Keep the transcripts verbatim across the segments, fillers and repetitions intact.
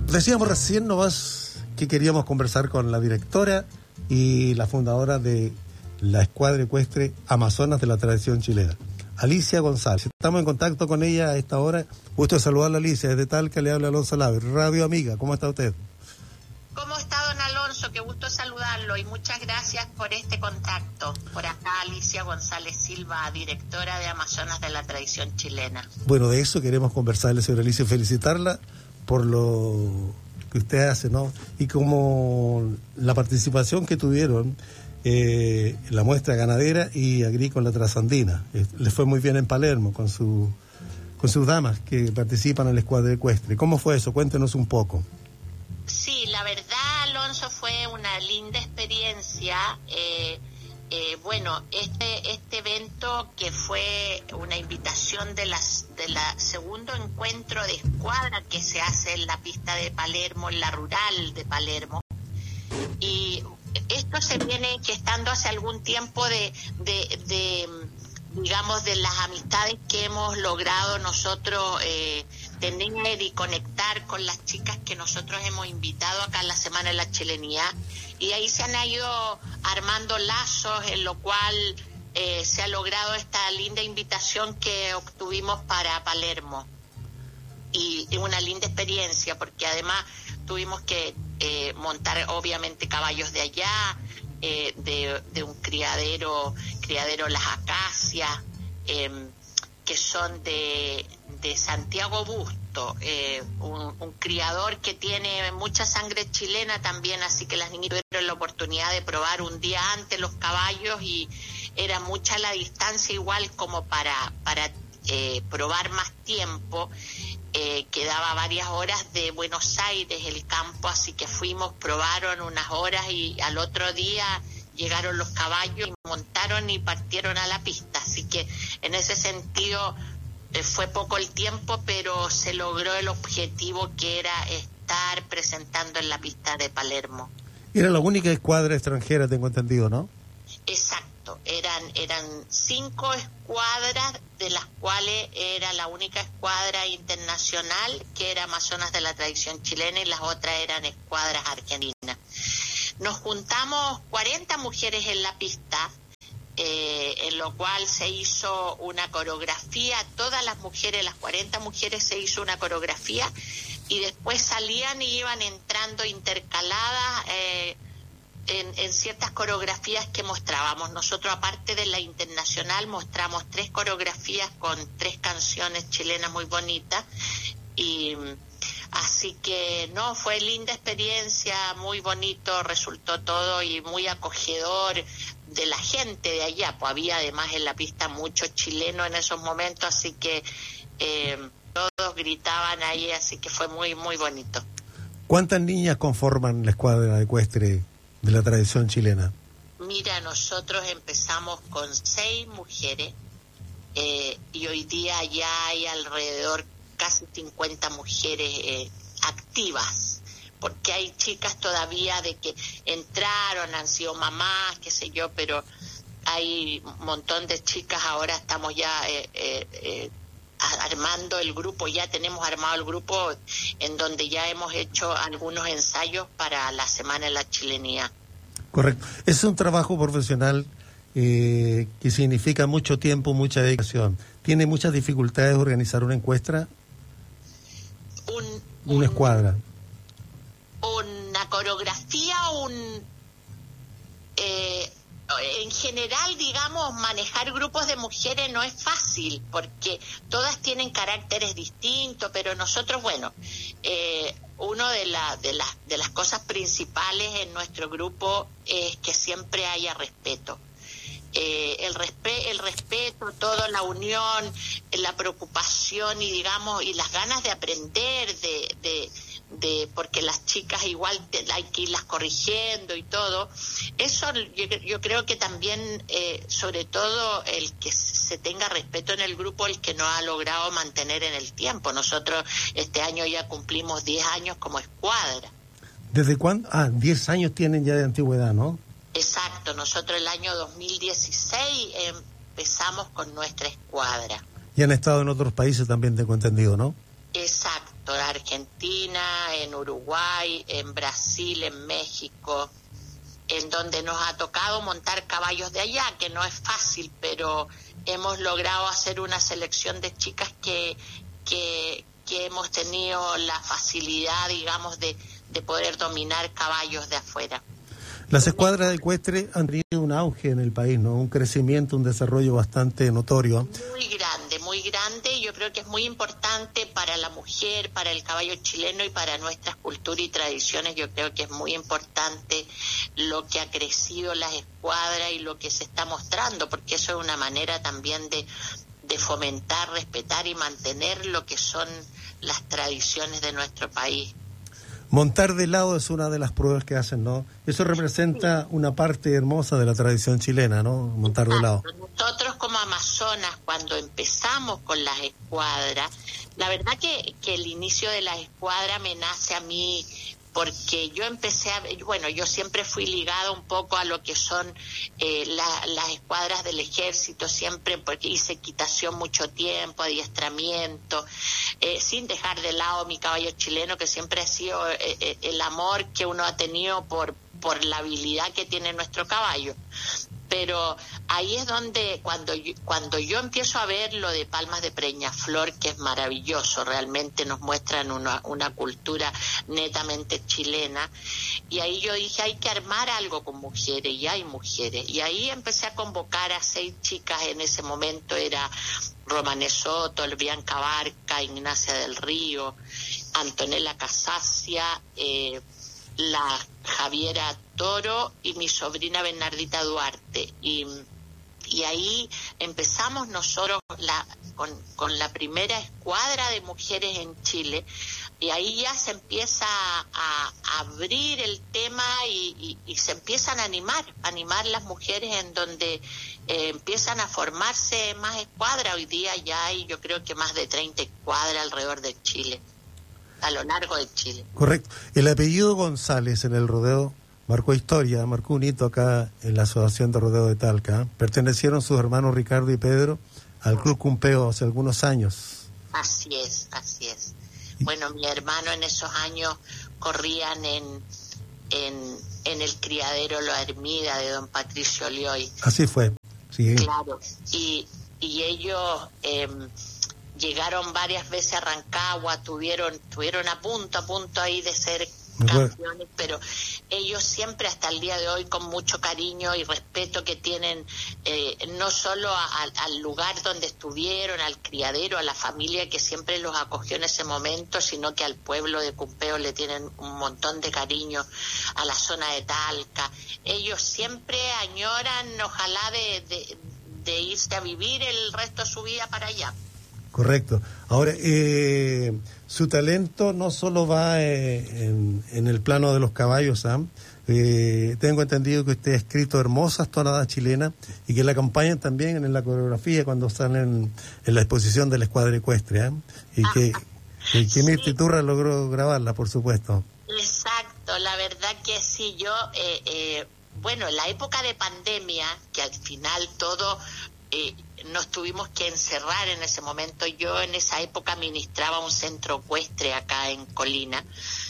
Decíamos recién nomás que queríamos conversar con la directora y la fundadora de la escuadra ecuestre Amazonas de la Tradición Chilena, Alicia González. Estamos en contacto con ella a esta hora. Gusto de saludarla, Alicia. Desde Talca le habla Alonso Lave, Radio Amiga. ¿Cómo está usted? ¿Cómo está, don Alonso? Qué gusto saludarlo y muchas gracias por este contacto. Por acá, Alicia González Silva, directora de Amazonas de la Tradición Chilena. Bueno, de eso queremos conversarle, señora Alicia, felicitarla por lo que usted hace, ¿no? Y como la participación que tuvieron eh, en la muestra ganadera y agrícola trasandina. Eh, les fue muy bien en Palermo con su con sus damas que participan en la escuadra ecuestre. ¿Cómo fue eso? Cuéntenos un poco. Sí, la verdad, Alonso, fue una linda experiencia. Eh, eh, bueno, este este evento que fue una invitación de las de la segundo encuentro de escuadra que se hace en la pista de Palermo, en la rural de Palermo, y esto se viene gestando hace algún tiempo de de, de digamos de las amistades que hemos logrado nosotros eh, tener y conectar con las chicas que nosotros hemos invitado acá en la Semana de la Chilenidad, y ahí se han ido armando lazos en lo cual eh, se ha logrado esta linda invitación que obtuvimos para Palermo, y, y una linda experiencia porque además tuvimos que eh, montar obviamente caballos de allá, eh, de, de un criadero, criadero Las Acacias, eh, que son de, de Santiago Busto, eh, un, un criador que tiene mucha sangre chilena también, así que las niñitas tuvieron la oportunidad de probar un día antes los caballos y era mucha la distancia igual como para, para eh, probar más tiempo. Eh, quedaba varias horas de Buenos Aires el campo, así que fuimos, probaron unas horas y al otro día llegaron los caballos y montaron y partieron a la pista, así que en ese sentido eh, fue poco el tiempo, pero se logró el objetivo que era estar presentando en la pista de Palermo. Era la única escuadra extranjera, tengo entendido, ¿no? Exacto, eran eran cinco escuadras, de las cuales era la única escuadra internacional que era Amazonas de la Tradición Chilena y las otras eran escuadras argentinas. Nos juntamos cuarenta mujeres en la pista, eh, en lo cual se hizo una coreografía, todas las mujeres, las cuarenta mujeres se hizo una coreografía y después salían y iban entrando intercaladas eh, en, en ciertas coreografías que mostrábamos. Nosotros, aparte de la internacional, mostramos tres coreografías con tres canciones chilenas muy bonitas y así que no, fue linda experiencia, muy bonito resultó todo y muy acogedor de la gente de allá, pues había además en la pista muchos chilenos en esos momentos, así que eh, todos gritaban ahí, así que fue muy muy bonito. ¿Cuántas niñas conforman la escuadra ecuestre de la tradición chilena? Mira, nosotros empezamos con seis mujeres eh, y hoy día ya hay alrededor casi cincuenta mujeres eh, activas, porque hay chicas todavía de que entraron, han sido mamás, qué sé yo, pero hay un montón de chicas, ahora estamos ya eh, eh, eh, armando el grupo, ya tenemos armado el grupo en donde ya hemos hecho algunos ensayos para la Semana de la Chilenidad. Correcto, es un trabajo profesional eh, que significa mucho tiempo, mucha dedicación. ¿Tiene muchas dificultades organizar una encuestra? Un, una un, escuadra. Una coreografía, un eh, en general, digamos, manejar grupos de mujeres no es fácil porque todas tienen caracteres distintos, pero nosotros, bueno, eh, uno de, la, de, la, de las cosas principales en nuestro grupo es que siempre haya respeto. Eh, el, respe el respeto, toda la unión, la preocupación y digamos y las ganas de aprender, de, de, de porque las chicas igual te, hay que irlas corrigiendo y todo. Eso yo, yo creo que también, eh, sobre todo el que se tenga respeto en el grupo, el que no ha logrado mantener en el tiempo. Nosotros este año ya cumplimos diez años como escuadra. ¿Desde cuándo? Ah, diez años tienen ya de antigüedad, ¿no? Exacto, nosotros el año dos mil dieciséis empezamos con nuestra escuadra. Y han estado en otros países también, tengo entendido, ¿no? Exacto. tanto en Argentina, en Uruguay, en Brasil, en México, en donde nos ha tocado montar caballos de allá, que no es fácil, pero hemos logrado hacer una selección de chicas que, que, que hemos tenido la facilidad, digamos, de, de poder dominar caballos de afuera. Las escuadras ecuestres han tenido un auge en el país, ¿no? Un crecimiento, un desarrollo bastante notorio. Muy grande, muy grande. Yo creo que es muy importante para la mujer, para el caballo chileno y para nuestras culturas y tradiciones. Yo creo que es muy importante lo que ha crecido las escuadras y lo que se está mostrando, porque eso es una manera también de, de fomentar, respetar y mantener lo que son las tradiciones de nuestro país. Montar de lado es una de las pruebas que hacen, ¿no? Eso representa una parte hermosa de la tradición chilena, ¿no? Montar de lado. Nosotros como Amazonas, cuando empezamos con las escuadras, la verdad que, que el inicio de las escuadras me nace a mí porque yo empecé a, bueno, yo siempre fui ligada un poco a lo que son eh, la, las escuadras del ejército, siempre porque hice equitación mucho tiempo, adiestramiento, eh, sin dejar de lado mi caballo chileno, que siempre ha sido eh, eh, el amor que uno ha tenido por, por la habilidad que tiene nuestro caballo. Pero ahí es donde cuando yo, cuando yo empiezo a ver lo de Palmas de Peñaflor, que es maravilloso, realmente nos muestran una, una cultura netamente chilena, y ahí yo dije, hay que armar algo con mujeres, y hay mujeres, y ahí empecé a convocar a seis chicas. En ese momento era Romane Soto, Bianca Barca, Ignacia del Río, Antonella Casacia, eh, la Javiera Toro y mi sobrina Bernardita Duarte, y, y ahí empezamos nosotros la, con, con la primera escuadra de mujeres en Chile, y ahí ya se empieza a, a abrir el tema y, y, y se empiezan a animar, animar las mujeres, en donde eh, empiezan a formarse más escuadras. Hoy día ya hay, yo creo que más de treinta escuadras alrededor de Chile, a lo largo de Chile. Correcto. El apellido González en el rodeo marcó historia, marcó un hito acá en la Asociación de Rodeo de Talca. Pertenecieron sus hermanos Ricardo y Pedro al Club Cumpeo hace algunos años. Así es, así es. Bueno, mi hermano en esos años corrían en, en, en el criadero La Hermida de don Patricio Lioy. Así fue, sí. Claro, y, y ellos... Eh, llegaron varias veces a Rancagua, tuvieron tuvieron a punto, a punto ahí de ser campeones, pero ellos siempre hasta el día de hoy, con mucho cariño y respeto que tienen, eh, no solo a, a, al lugar donde estuvieron, al criadero, a la familia que siempre los acogió en ese momento, sino que al pueblo de Cumpeo le tienen un montón de cariño, a la zona de Talca. Ellos siempre añoran, ojalá, de, de, de irse a vivir el resto de su vida para allá. Correcto. Ahora, eh, su talento no solo va eh, en, en el plano de los caballos, ¿ah? Eh, tengo entendido que usted ha escrito hermosas tonadas chilenas y que la acompañan también en la coreografía cuando salen en la exposición de la escuadra ecuestre, ¿eh? Y ah, que, que, que sí. Mirta Iturra logró grabarla, por supuesto. Exacto, la verdad que sí, yo, eh, eh, bueno, en la época de pandemia, que al final todo... Eh, nos tuvimos que encerrar en ese momento. Yo en esa época administraba un centro ecuestre acá en Colina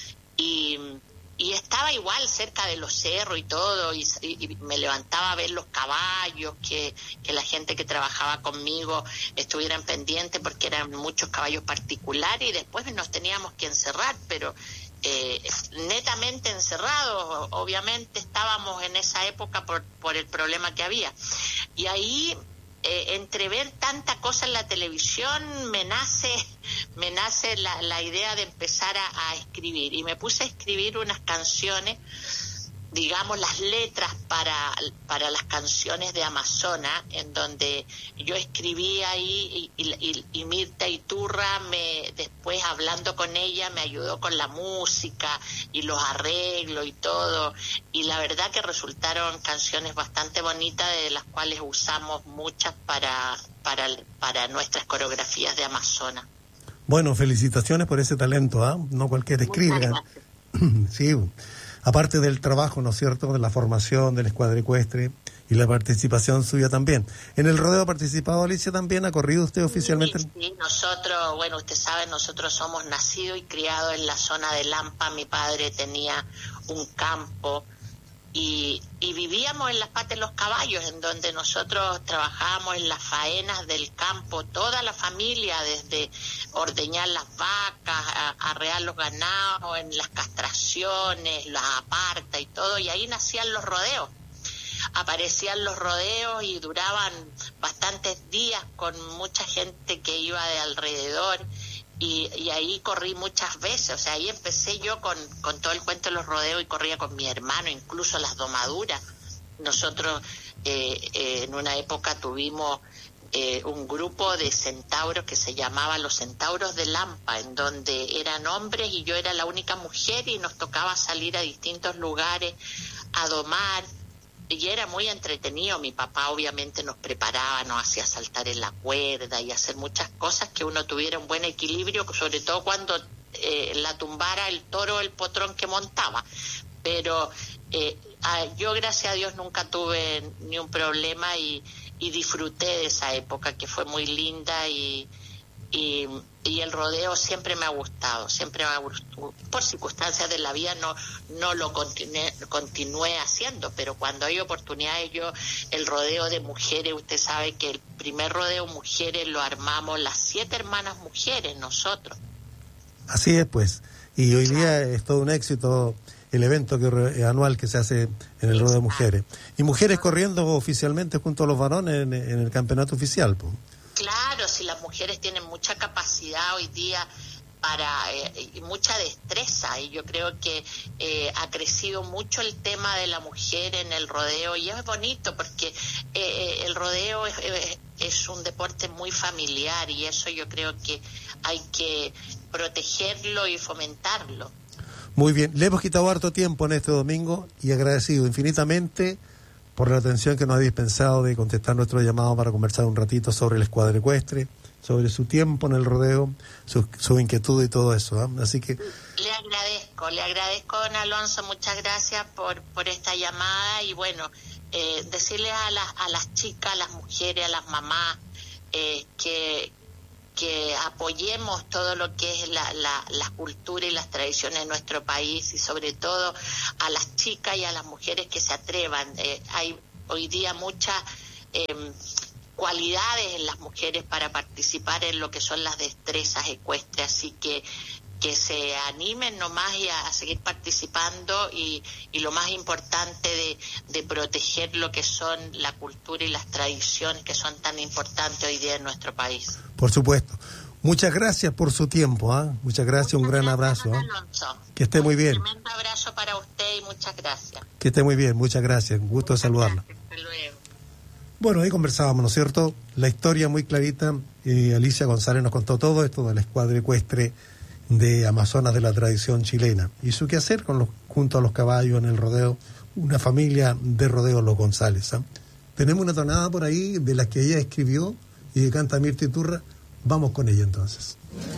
y, y estaba igual cerca de los cerros y todo, y, y me levantaba a ver los caballos, que, que la gente que trabajaba conmigo estuvieran pendientes, porque eran muchos caballos particulares, y después nos teníamos que encerrar, pero eh, netamente encerrados. Obviamente estábamos en esa época por, por el problema que había, y ahí Eh, entre ver tanta cosa en la televisión me nace me nace la, la idea de empezar a, a escribir, y me puse a escribir unas canciones, digamos las letras para para las canciones de Amazonas, en donde yo escribí ahí, y, y, y Mirta Iturra, me después hablando con ella, me ayudó con la música y los arreglos y todo, y la verdad que resultaron canciones bastante bonitas, de las cuales usamos muchas para para para nuestras coreografías de Amazonas. Bueno, felicitaciones por ese talento, ¿ah? ¿eh? No cualquiera escribe. Sí. aparte del trabajo, ¿no es cierto?, de la formación del escuadra ecuestre y la participación suya también. ¿En el rodeo ha participado, Alicia, también? ¿Ha corrido usted oficialmente? Sí, sí, nosotros, bueno, usted sabe, nosotros somos nacidos y criados en la zona de Lampa. Mi padre tenía un campo y, y vivíamos en las patas de los caballos, en donde nosotros trabajábamos en las faenas del campo, toda la familia, desde ordeñar las vacas, a, arrear los ganados, en las castraciones, las apartas y todo, y ahí nacían los rodeos. Aparecían los rodeos y duraban bastantes días con mucha gente que iba de alrededor y, y ahí corrí muchas veces, o sea, ahí empecé yo con, con todo el cuento de los rodeos y corría con mi hermano, incluso las domaduras. Nosotros eh, eh, en una época tuvimos eh, un grupo de centauros que se llamaba los Centauros de Lampa, en donde eran hombres y yo era la única mujer y nos tocaba salir a distintos lugares a domar. Y era muy entretenido. Mi papá obviamente nos preparaba, nos hacía saltar en la cuerda y hacer muchas cosas, que uno tuviera un buen equilibrio, sobre todo cuando eh, la tumbara el toro o el potrón que montaba. Pero eh, a, yo gracias a Dios nunca tuve ni un problema y, y disfruté de esa época que fue muy linda y... Y, y el rodeo siempre me ha gustado, siempre me ha gustado. Por circunstancias de la vida no no lo continué, continué haciendo, pero cuando hay oportunidades, yo el rodeo de mujeres, usted sabe que el primer rodeo mujeres lo armamos las siete hermanas mujeres, nosotros. Así es, pues, y hoy día es todo un éxito el evento que anual que se hace en el rodeo de mujeres. Y mujeres corriendo oficialmente junto a los varones en, en el campeonato oficial, pues. Claro, si las mujeres tienen mucha capacidad hoy día para eh, y mucha destreza, y yo creo que eh, ha crecido mucho el tema de la mujer en el rodeo, y es bonito porque eh, el rodeo es, es, es un deporte muy familiar, y eso yo creo que hay que protegerlo y fomentarlo. Muy bien, le hemos quitado harto tiempo en este domingo y agradecido infinitamente por la atención que nos ha dispensado de contestar nuestro llamado para conversar un ratito sobre el escuadra ecuestre, sobre su tiempo en el rodeo, su, su inquietud y todo eso, ¿eh? Así que... Le agradezco, le agradezco, don Alonso, muchas gracias por, por esta llamada, y bueno, eh, decirle a las, a las chicas, a las mujeres, a las mamás, eh, que... que apoyemos todo lo que es la, la, la cultura y las tradiciones de nuestro país, y sobre todo a las chicas y a las mujeres que se atrevan. Eh, hay hoy día muchas eh, cualidades en las mujeres para participar en lo que son las destrezas ecuestres, así que que se animen nomás y a, a seguir participando, y, y lo más importante de, de proteger lo que son la cultura y las tradiciones que son tan importantes hoy día en nuestro país. Por supuesto. Muchas gracias por su tiempo, ¿eh? Muchas gracias, muchas un gran gracias, abrazo. ¿eh? Alonso. Que esté muy bien. Un tremendo abrazo para usted y muchas gracias. Que esté muy bien, muchas gracias. Un gusto de saludarla. Hasta luego. Bueno, ahí conversábamos, ¿no es cierto? La historia muy clarita. Eh, Alicia González nos contó todo esto de la escuadra ecuestre de Amazonas de la tradición chilena y su quehacer con los, junto a los caballos en el rodeo, una familia de rodeo Los González, ¿eh? Tenemos una tonada por ahí de las que ella escribió y que canta Mirta Iturra. Vamos con ella entonces.